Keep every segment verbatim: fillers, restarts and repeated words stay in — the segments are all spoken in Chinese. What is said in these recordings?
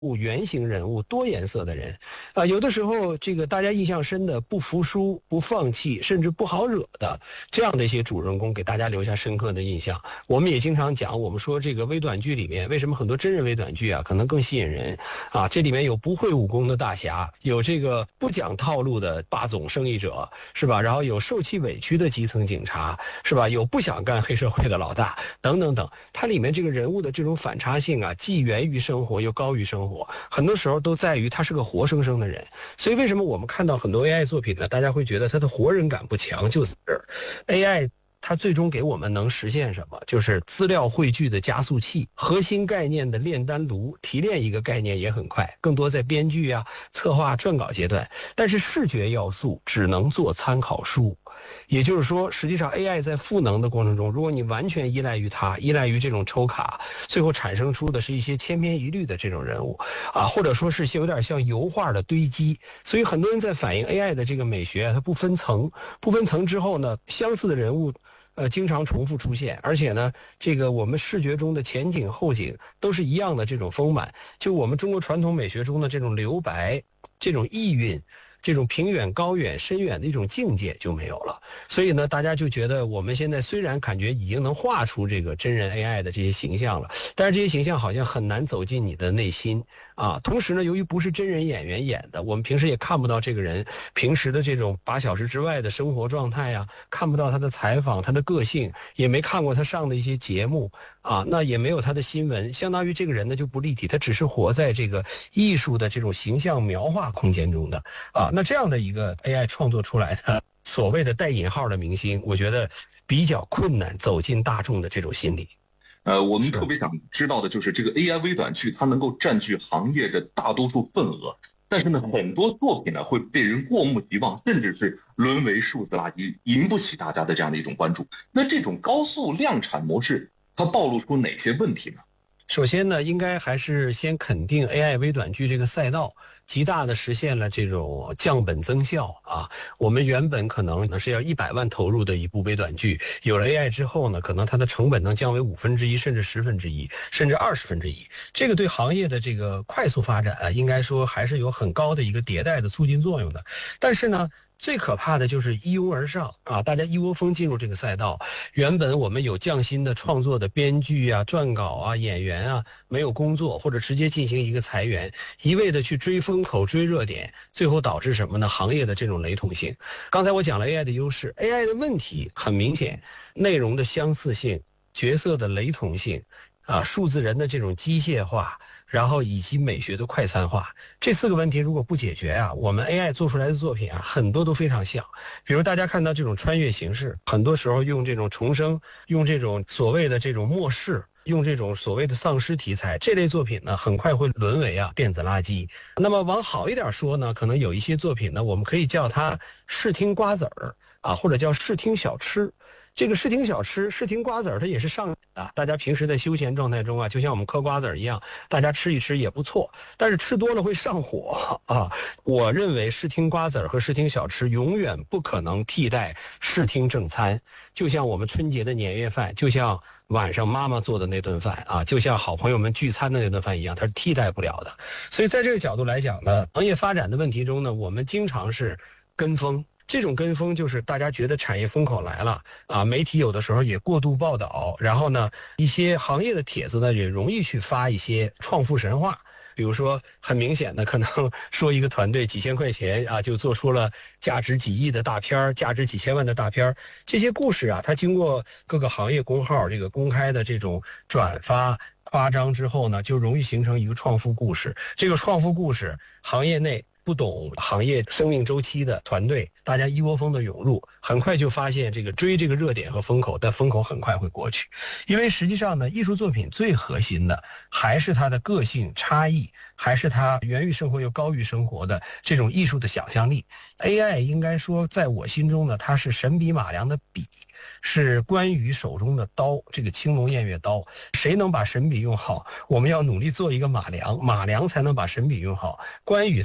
圆形人物、多颜色的人，啊、有的时候这个大家印象深的不服输、不放弃，甚至不好惹的这样的一些主人公，给大家留下深刻的印象。我们也经常讲，我们说这个微短剧里面，为什么很多真人微短剧啊可能更吸引人啊？这里面有不会武功的大侠，有这个不讲套路的霸总胜利者，是吧？然后有受气委屈的基层警察，是吧？有不想干黑社会的老大，等等等。它里面这个人物的这种反差性啊，既源于生活又高于生活。很多时候都在于他是个活生生的人，所以为什么我们看到很多 A I 作品呢？大家会觉得它的活人感不强，就在这儿。A I 它最终给我们能实现什么？就是资料汇聚的加速器，核心概念的炼丹炉，提炼一个概念也很快，更多在编剧啊、策划、撰稿阶段。但是视觉要素只能做参考书。也就是说，实际上 A I 在赋能的过程中，如果你完全依赖于它，依赖于这种抽卡，最后产生出的是一些千篇一律的这种人物啊，或者说是有点像油画的堆积。所以很多人在反映 A I 的这个美学，它不分层，不分层之后呢，相似的人物呃经常重复出现，而且呢，这个我们视觉中的前景后景都是一样的这种丰满，就我们中国传统美学中的这种留白，这种意蕴。这种平远、高远、深远的一种境界就没有了，所以呢，大家就觉得我们现在虽然感觉已经能画出这个真人 A I 的这些形象了，但是这些形象好像很难走进你的内心啊。同时呢，由于不是真人演员演的，我们平时也看不到这个人平时的这种八小时之外的生活状态呀、啊，看不到他的采访、他的个性，也没看过他上的一些节目啊，那也没有他的新闻，相当于这个人呢就不立体，他只是活在这个艺术的这种形象描画空间中的啊。那这样的一个 A I 创作出来的所谓的带引号的明星，我觉得比较困难走进大众的这种心理。 呃，我们特别想知道的就是这个 A I 微短剧，它能够占据行业的大多数份额，但是呢，很多作品呢会被人过目即忘，甚至是沦为数字垃圾，引不起大家的这样的一种关注。那这种高速量产模式，它暴露出哪些问题呢？ 首先呢，应该还是先肯定 A I 微短剧这个赛道极大的实现了这种降本增效啊。我们原本可能是要一百万投入的一部微短剧，有了 A I 之后呢，可能它的成本能降为五分之一，甚至十分之一，甚至二十分之一。这个对行业的这个快速发展啊，应该说还是有很高的一个迭代的促进作用的。但是呢，最可怕的就是一拥而上啊！大家一窝蜂进入这个赛道，原本我们有匠心的创作的编剧啊、撰稿啊、演员啊，没有工作或者直接进行一个裁员，一味的去追风口、追热点，最后导致什么呢？行业的这种雷同性。刚才我讲了 A I 的优势 ，A I 的问题很明显，内容的相似性、角色的雷同性啊、数字人的这种机械化。然后以及美学的快餐化，这四个问题如果不解决啊，我们 A I 做出来的作品啊，很多都非常像。比如大家看到这种穿越形式，很多时候用这种重生，用这种所谓的这种末世，用这种所谓的丧尸题材，这类作品呢，很快会沦为啊电子垃圾。那么往好一点说呢，可能有一些作品呢，我们可以叫它视听瓜子儿啊，或者叫视听小吃。这个视听小吃、视听瓜子儿，它也是上瘾的。大家平时在休闲状态中啊，就像我们嗑瓜子儿一样，大家吃一吃也不错。但是吃多了会上火啊！我认为视听瓜子儿和视听小吃永远不可能替代视听正餐。就像我们春节的年夜饭，就像晚上妈妈做的那顿饭啊，就像好朋友们聚餐的那顿饭一样，它是替代不了的。所以在这个角度来讲呢，行业发展的问题中呢，我们经常是跟风。这种跟风就是大家觉得产业风口来了啊，媒体有的时候也过度报道，然后呢，一些行业的帖子呢也容易去发一些创富神话。比如说很明显的，可能说一个团队几千块钱啊，就做出了价值几亿的大片，价值几千万的大片。这些故事啊，它经过各个行业公号这个公开的这种转发夸张之后呢，就容易形成一个创富故事。这个创富故事，行业内不懂行业生命周期的团队，大家一窝蜂的涌入，很快就发现这个追这个热点和风口，但风口很快会过去。因为实际上呢，艺术作品最核心的还是它的个性差异，还是它源于生活又高于生活的这种艺术的想象力。A I 应该说在我心中呢，它是神笔马良的笔，是关羽手中的刀，这个青龙偃月刀。谁能把神笔用好，我们要努力做一个马良，马良才能把神笔用好，关羽才能把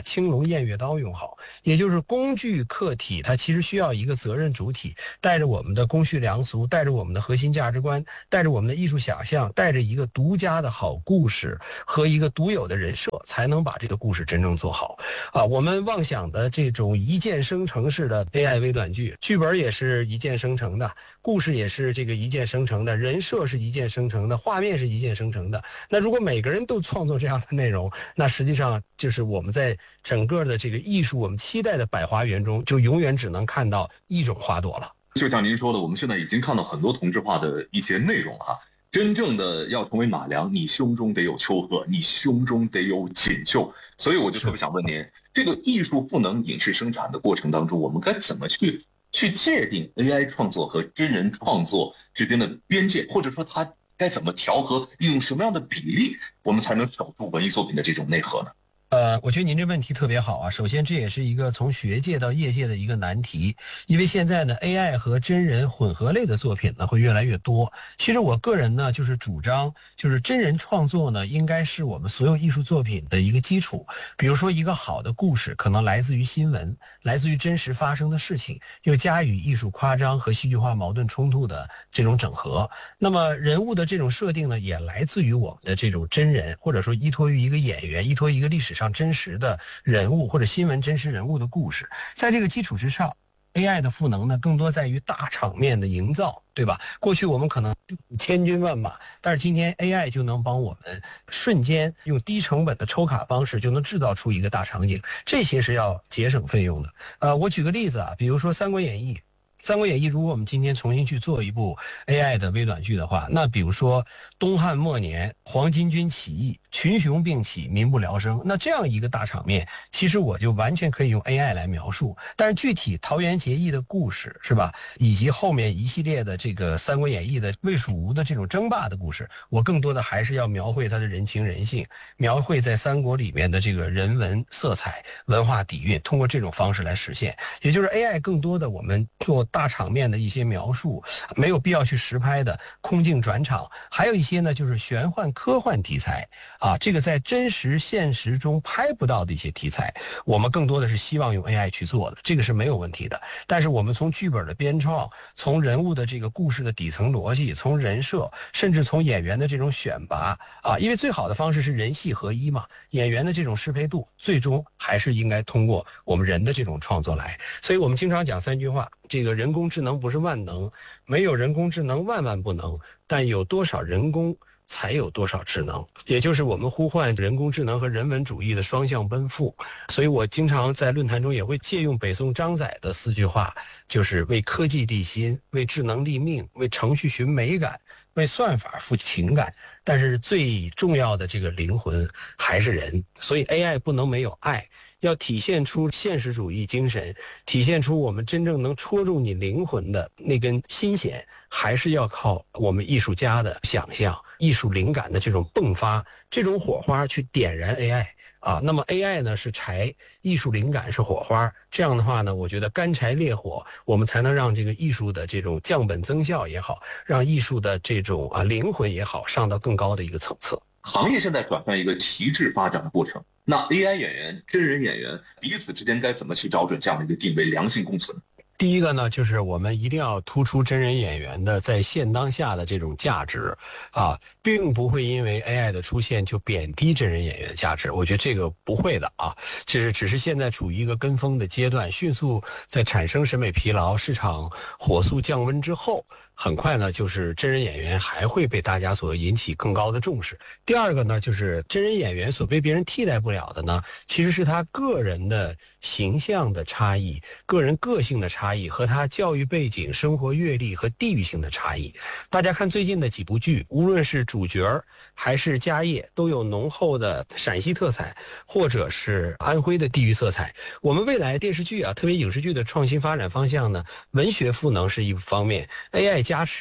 青龙偃月刀用好，也就是工具客体它其实需要一个责任主体，带着我们的公序良俗，带着我们的核心价值观，带着我们的艺术想象，带着一个独家的好故事和一个独有的人设，才能把这个故事真正做好啊！我们妄想的这种一键生成式的 A I 微短剧，剧本也是一键生成的，故事也是这个一键生成的，人设是一键生成的，画面是一键生成的。那如果每个人都创作这样的内容，那实际上就是我们在整个的这个艺术我们期待的百花园中，就永远只能看到一种花朵了。 就像您说的，我们现在已经看到很多同质化的一些内容哈。真正的要成为马良，你胸中得有丘壑，你胸中得有锦绣。所以我就特别想问您，这个艺术赋能影视生产的过程当中，我们该怎么去去界定 A I 创作和真人创作之间的边界，或者说它该怎么调和，用什么样的比例，我们才能守住文艺作品的这种内核呢？ 呃，我觉得您这问题特别好啊。首先，这也是一个从学界到业界的一个难题，因为现在呢 ，A I 和真人混合类的作品呢会越来越多。其实我个人呢就是主张，就是真人创作呢应该是我们所有艺术作品的一个基础。比如说，一个好的故事可能来自于新闻，来自于真实发生的事情，又加以艺术夸张和戏剧化矛盾冲突的这种整合。那么人物的这种设定呢，也来自于我们的这种真人，或者说依托于一个演员，依托于一个历史上真实的人物或者新闻真实人物的故事。在这个基础之上， A I 的赋能呢更多在于大场面的营造，对吧？过去我们可能千军万马，但是今天 A I 就能帮我们瞬间用低成本的抽卡方式就能制造出一个大场景，这些是要节省费用的。呃，我举个例子啊，比如说《三国演义》。《三国演义》如果我们今天重新去做一部 A I 的微短剧的话，那比如说东汉末年黄巾军起义，群雄并起，民不聊生，那这样一个大场面，其实我就完全可以用 A I 来描述。但是具体桃园结义的故事，是吧？以及后面一系列的这个《三国演义》的魏蜀吴的这种争霸的故事，我更多的还是要描绘它的人情人性，描绘在三国里面的这个人文色彩、文化底蕴，通过这种方式来实现。也就是 A I 更多的我们做大场面的一些描述，没有必要去实拍的空镜转场，还有一些呢就是玄幻科幻题材啊，这个在真实现实中拍不到的一些题材，我们更多的是希望用 A I 去做的，这个是没有问题的。但是我们从剧本的编创，从人物的这个故事的底层逻辑，从人设，甚至从演员的这种选拔啊，因为最好的方式是人戏合一嘛，演员的这种适配度最终还是应该通过我们人的这种创作来。所以我们经常讲三句话，这个人工智能不是万能，没有人工智能万万不能，但有多少人工才有多少智能，也就是我们呼唤人工智能和人文主义的双向奔赴。所以我经常在论坛中也会借用北宋张载的四句话，就是为科技立心，为智能立命，为程序寻美感，为算法赋情感。但是最重要的这个灵魂还是人，所以 A I 不能没有爱，要体现出现实主义精神，体现出我们真正能戳中你灵魂的那根心弦，还是要靠我们艺术家的想象、艺术灵感的这种迸发，这种火花去点燃 A I 啊。那么 A I 呢是柴，艺术灵感是火花，这样的话呢，我觉得干柴烈火，我们才能让这个艺术的这种降本增效也好，让艺术的这种啊灵魂也好，上到更高的一个层次。 行业现在转向一个提质发展的过程，那 A I 演员、真人演员彼此之间该怎么去找准这样的一个定位，良性共存？ 第一个呢，就是我们一定要突出真人演员的在现当下的这种价值啊，并不会因为 A I 的出现就贬低真人演员的价值，我觉得这个不会的啊，这是只是现在处于一个跟风的阶段，迅速在产生审美疲劳、市场火速降温之后，很快呢，就是真人演员还会被大家所引起更高的重视。第二个呢，就是真人演员所被别人替代不了的呢，其实是他个人的形象的差异、个人个性的差异和他教育背景、生活阅历和地域性的差异。大家看最近的几部剧，无论是主角还是家业，都有浓厚的陕西特彩，或者是安徽的地域色彩。我们未来电视剧啊，特别影视剧的创新发展方向呢，文学赋能是一方面， A I 加持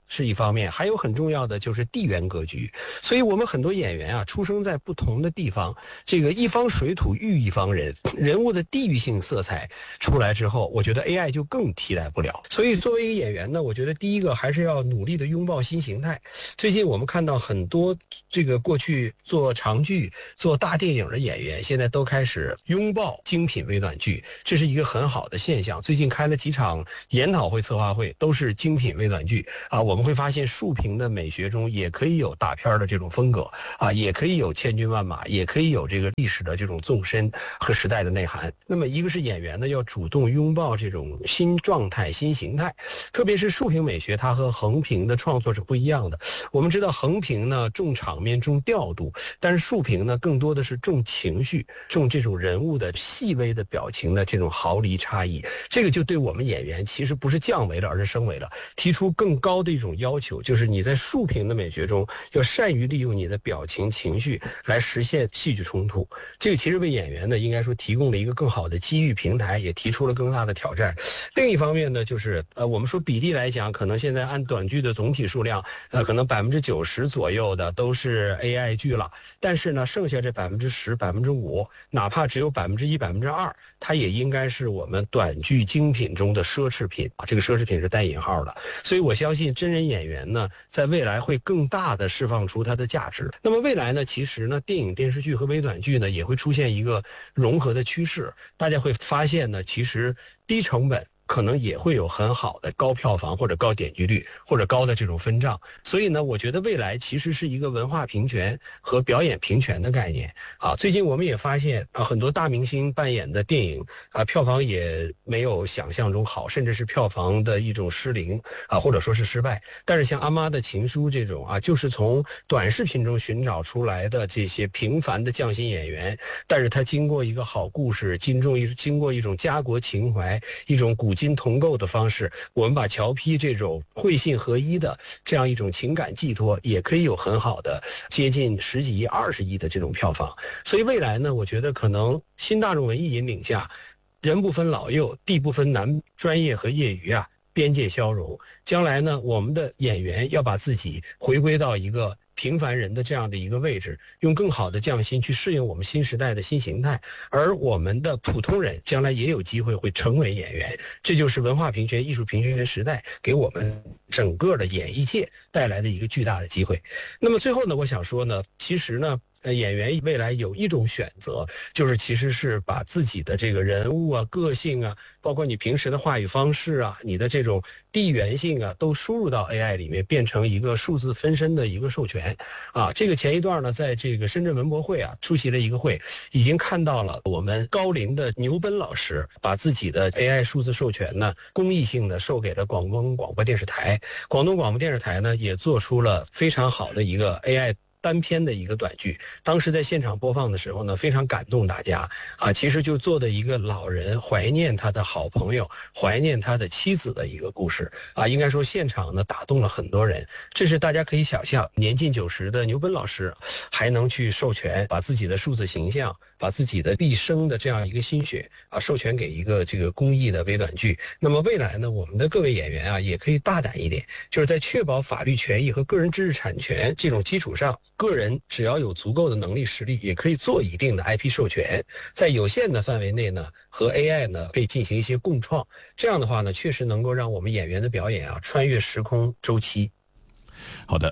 是一方面，还有很重要的就是地缘格局。所以我们很多演员啊，出生在不同的地方，这个一方水土育一方人，人物的地域性色彩出来之后，我觉得 A I 就更替代不了。所以作为一个演员呢，我觉得第一个还是要努力的拥抱新形态。最近我们看到很多这个过去做长剧、做大电影的演员，现在都开始拥抱精品微短剧，这是一个很好的现象。最近开了几场研讨会、策划会，都是精品微短剧啊。我们会发现竖屏的美学中也可以有大片的这种风格啊，也可以有千军万马，也可以有这个历史的这种纵深和时代的内涵。那么一个是演员呢，要主动拥抱这种新状态、新形态，特别是竖屏美学，它和横屏的创作是不一样的。我们知道横屏呢重场面、重调度，但是竖屏呢更多的是重情绪、重这种人物的细微的表情的这种毫厘差异。这个就对我们演员其实不是降维了，而是升维了，提出更高的一种要求，就是你在竖屏的美学中要善于利用你的表情、情绪来实现戏剧冲突。这个其实为演员呢，应该说提供了一个更好的机遇平台，也提出了更大的挑战。另一方面呢，就是呃，我们说比例来讲，可能现在按短剧的总体数量，呃，可能百分之九十左右的都是 A I 剧了。但是呢，剩下这百分之十、百分之五，哪怕只有百分之一、百分之二，它也应该是我们短剧精品中的奢侈品啊。这个奢侈品是带引号的。所以我相信真人演员呢，在未来会更大的释放出它的价值。那么未来呢，其实呢，电影、电视剧和微短剧呢，也会出现一个融合的趋势。大家会发现呢，其实低成本可能也会有很好的高票房或者高点击率或者高的这种分账。所以呢，我觉得未来其实是一个文化平权和表演平权的概念啊。最近我们也发现啊，很多大明星扮演的电影啊，票房也没有想象中好，甚至是票房的一种失灵啊，或者说是失败。但是像阿妈的情书这种啊，就是从短视频中寻找出来的这些平凡的匠心演员，但是他经过一个好故事，经过一经过一种家国情怀，一种古今同构的方式，我们把乔批这种会信合一的这样一种情感寄托，也可以有很好的接近十几亿、二十亿的这种票房。所以未来呢，我觉得可能新大众文艺引领下，人不分老幼，地不分男专业和业余啊，边界消融。将来呢，我们的演员要把自己回归到一个平凡人的这样的一个位置，用更好的匠心去适应我们新时代的新形态，而我们的普通人将来也有机会会成为演员。这就是文化平权、艺术平权时代给我们整个的演艺界带来的一个巨大的机会。那么最后呢，我想说呢，其实呢，呃，演员未来有一种选择，就是其实是把自己的这个人物啊、个性啊，包括你平时的话语方式啊、你的这种地缘性啊，都输入到 A I 里面，变成一个数字分身的一个授权啊。这个前一段呢，在这个深圳文博会啊出席了一个会，已经看到了我们高龄的牛奔老师把自己的 A I 数字授权呢，公益性的授给了广东广播电视台。广东广播电视台呢，也做出了非常好的一个 A I单篇的一个短剧，当时在现场播放的时候呢，非常感动大家啊。其实就做的一个老人怀念他的好朋友，怀念他的妻子的一个故事啊。应该说现场呢打动了很多人，这是大家可以想象，年近九十的牛奔老师还能去授权，把自己的数字形象，把自己的毕生的这样一个心血啊，授权给一个这个公益的微短剧。那么未来呢，我们的各位演员啊，也可以大胆一点，就是在确保法律权益和个人知识产权这种基础上，个人只要有足够的能力实力，也可以做一定的 I P 授权，在有限的范围内呢，和 A I 呢可以进行一些共创。这样的话呢，确实能够让我们演员的表演啊穿越时空周期。 好的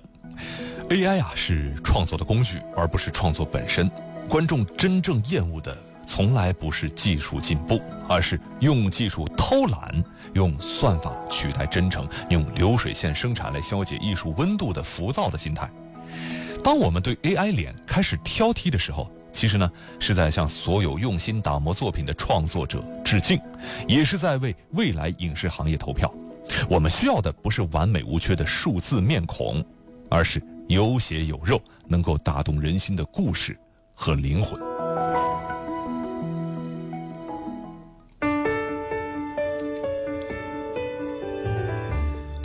，A I 啊是创作的工具，而不是创作本身。观众真正厌恶的从来不是技术进步，而是用技术偷懒，用算法取代真诚，用流水线生产来消解艺术温度的浮躁的心态。当我们对 A I 脸开始挑剔的时候，其实呢是在向所有用心打磨作品的创作者致敬，也是在为未来影视行业投票。我们需要的不是完美无缺的数字面孔，而是有血有肉，能够打动人心的故事和灵魂。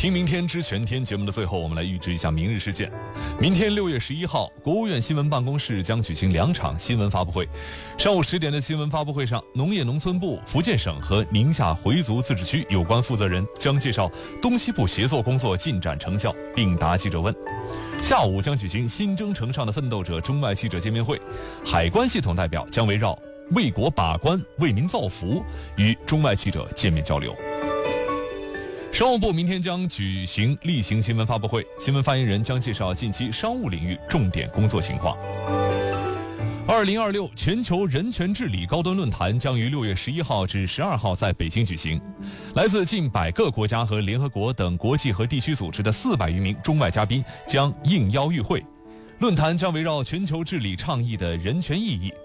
听明天知全天节目的最后，我们来预知一下明日事件。明天六月十一号，国务院新闻办公室将举行两场新闻发布会。上午十点的新闻发布会上，农业农村部、福建省和宁夏回族自治区有关负责人将介绍东西部协作工作进展成效，并答记者问。下午将举行新征程上的奋斗者中外记者见面会，海关系统代表将围绕为国把关、为民造福与中外记者见面交流。商务部明天将举行例行新闻发布会，新闻发言人将介绍近期商务领域重点工作情况。二零二六全球人权治理高端论坛将于六月十一号至十二号在北京举行，来自近百个国家和联合国等国际和地区组织的四百余名中外嘉宾将应邀与会。论坛将围绕全球治理倡议的人权意义、